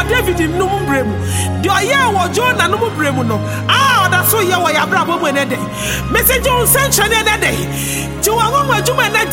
David no bremu. The oya wo Jonah no bremu no. Oda so ye wo ya bra bo mu ene dey. Message on send chane ene dey. Ti wa wo adwuma na